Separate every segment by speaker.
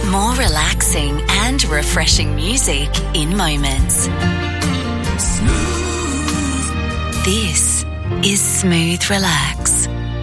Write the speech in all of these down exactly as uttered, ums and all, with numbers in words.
Speaker 1: More relaxing and refreshing music in moments. Smooth. This is Smooth Relax.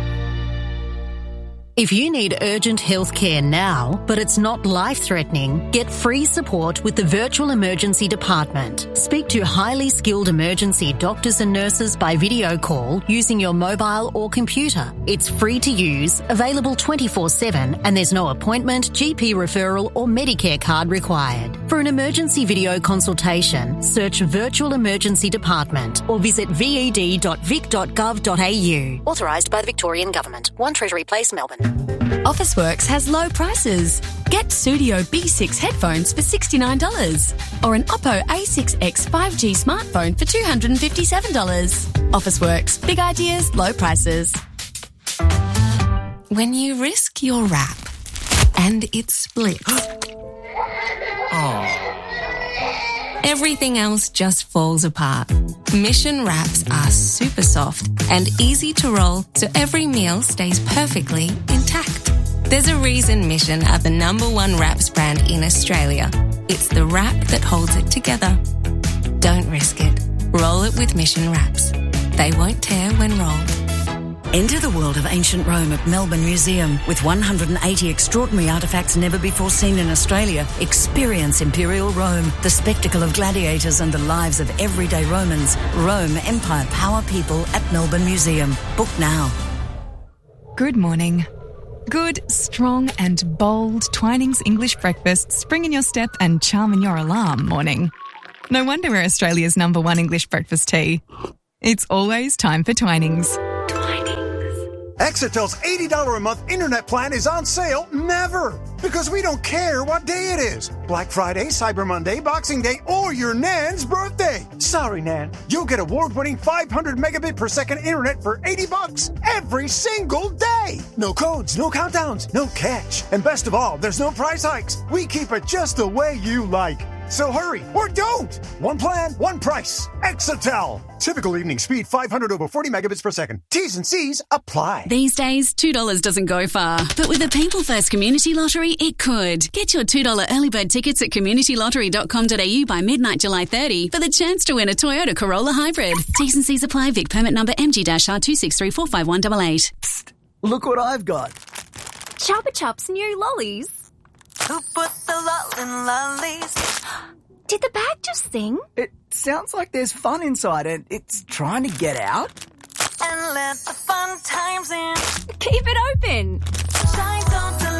Speaker 2: If you need urgent health care now, but it's not life-threatening, get free support with the Virtual Emergency Department. Speak to highly skilled emergency doctors and nurses by video call using your mobile or computer. It's free to use, available twenty-four seven, and there's no appointment, G P referral or Medicare card required. For an emergency video consultation, search Virtual Emergency Department or visit v e d dot vic dot gov dot a u. Authorised by the Victorian Government. one Treasury Place, Melbourne.
Speaker 3: Officeworks has low prices. Get Studio B six headphones for sixty-nine dollars or an Oppo A six X five G smartphone for two hundred fifty-seven dollars. Officeworks. Big ideas, low prices. When you risk your wrap and it splits, everything else just falls apart. Mission wraps are super soft and easy to roll, so every meal stays perfectly intact. There's a reason Mission are the number one wraps brand in Australia. It's the wrap that holds it together. Don't risk it. Roll it with Mission wraps. They won't tear when rolled.
Speaker 4: Enter the world of ancient Rome at Melbourne Museum. With one hundred eighty extraordinary artefacts never before seen in Australia, experience Imperial Rome, the spectacle of gladiators and the lives of everyday Romans. Rome, Empire, Power, People at Melbourne Museum. Book now.
Speaker 5: Good morning. Good, strong and bold Twinings English breakfast, spring in your step and charm in your alarm morning. No wonder we're Australia's number one English breakfast tea. It's always time for Twinings.
Speaker 6: Exitel's eighty dollars a month internet plan is on sale never, because we don't care what day it is. Black Friday, Cyber Monday, Boxing Day, or your Nan's birthday. Sorry, Nan. You'll get award-winning five hundred megabit per second internet for eighty bucks every single day. No codes, no countdowns, no catch. And best of all, there's no price hikes. We keep it just the way you like. So hurry, or don't! One plan, one price. Exitel. Typical evening speed, five hundred over forty megabits per second. T's and C's apply.
Speaker 7: These days, two dollars doesn't go far. But with the People First Community Lottery, it could. Get your two dollars early bird tickets at community lottery dot com dot a u by midnight July thirtieth for the chance to win a Toyota Corolla Hybrid. T's and C's apply. Vic permit number M G R two six three four five one eight eight.
Speaker 8: Psst, look what I've got.
Speaker 9: Chupa Chups new lollies.
Speaker 10: Who put the lol in lollies?
Speaker 9: Did the bag just sing?
Speaker 8: It sounds like there's fun inside and it's trying to get out.
Speaker 10: And let the fun times in.
Speaker 9: Keep it open.
Speaker 10: Shine, don't delay.